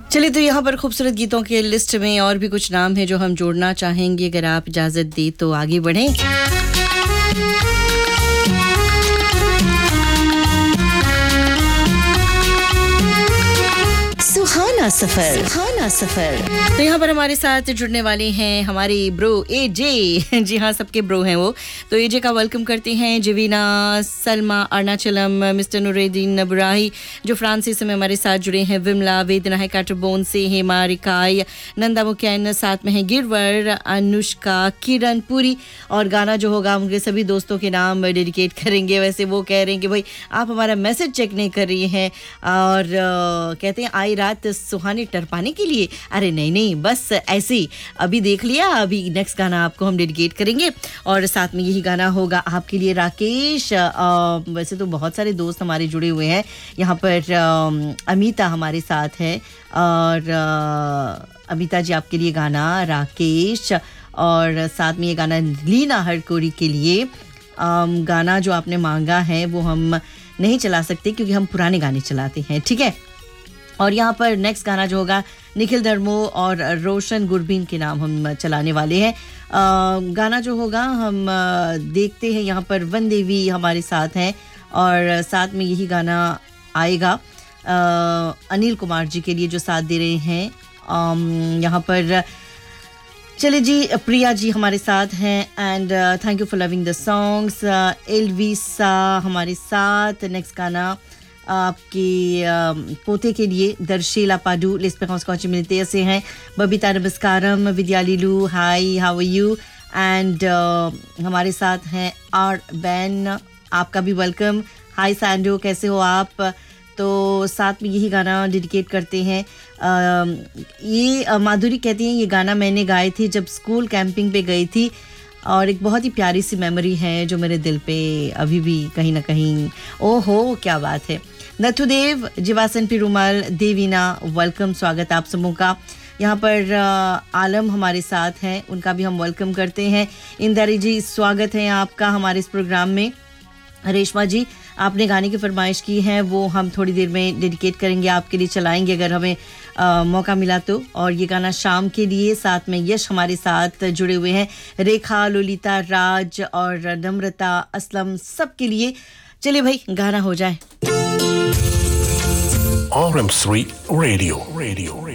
चलिए तो यहाँ पर खूबसूरत गीतों के लिस्ट में और भी कुछ नाम हैं जो हम जोड़ना चाहेंगे, अगर आप इजाज़त दें तो आगे बढ़ें। सुहाना सफर। तो यहाँ पर हमारे साथ जुड़ने वाले हैं हमारे ब्रो एजे। जी हाँ, सबके ब्रो हैं वो। तो एजे का वेलकम करते हैं। जवीना, सलमा, अरुणाचलम, मिस्टर नुरुद्दीन बुराही जो फ्रांसिस में हमारे साथ जुड़े हैं, विमला, वेदना है काटरबोन से, हेमा, रिकाई, नंदा मुक्यान, साथ में है गिरवर, अनुष्का, किरण पुरी। और गाना जो होगा उनके सभी दोस्तों के नाम डेडिकेट करेंगे। वैसे वो कह रहे हैं कि भाई आप हमारा मैसेज चेक नहीं कर रही हैं और कहते हैं आई रात सुहानी टरपाने के लिए। अरे नहीं, बस ऐसे ही अभी देख लिया। अभी नेक्स्ट गाना आपको हम डेडिकेट करेंगे और साथ में यही गाना होगा आपके लिए राकेश। वैसे तो बहुत सारे दोस्त हमारे जुड़े हुए हैं यहाँ पर। अमिता हमारे साथ है और अमिता जी आपके लिए गाना राकेश, और साथ में ये गाना लीना हरकोरी के लिए। गाना जो आपने मांगा है वो हम नहीं चला सकते क्योंकि हम पुराने गाने चलाते हैं, ठीक है। और यहाँ पर नेक्स्ट गाना जो होगा निखिल धर्मो और रोशन गुरबीन के नाम हम चलाने वाले हैं। गाना जो होगा हम देखते हैं। यहाँ पर वन देवी हमारे साथ हैं और साथ में यही गाना आएगा अनिल कुमार जी के लिए जो साथ दे रहे हैं। यहाँ पर चले जी, प्रिया जी हमारे साथ हैं and thank you for loving the songs. एलविसा हमारे साथ। नेक्स्ट गाना आपके पोते के लिए दर्शीला पाडू लेस्पेरेंस कौची मिलते से हैं। बबीता नमस्कारम, विद्या लीलू हाय, हाउ आर यू। एंड हमारे साथ हैं आर बैन, आपका भी वेलकम। हाय सैंडो, कैसे हो आप। तो साथ में यही गाना डेडिकेट करते हैं। ये माधुरी कहती हैं ये गाना मैंने गाए थे जब स्कूल कैंपिंग पे गई थी और एक बहुत ही प्यारी सी मेमोरी है जो मेरे दिल पे अभी भी कहीं ना कहीं। ओहो क्या बात है। नथुदेव, जीवासन पिरुमल, देवीना, वेलकम, स्वागत आप सबों का। यहाँ पर आलम हमारे साथ हैं, उनका भी हम वेलकम करते हैं। इंदारी जी स्वागत है आपका हमारे इस प्रोग्राम में। रेशमा जी आपने गाने की फरमाइश की है वो हम थोड़ी देर में डेडिकेट करेंगे, आपके लिए चलाएंगे अगर हमें मौका मिला तो। और ये गाना शाम के लिए। साथ में यश हमारे साथ जुड़े हुए हैं, रेखा, लोलिता, राज और नम्रता, असलम, सबके लिए। चलिए भाई गाना हो जाए। RM3 Radio.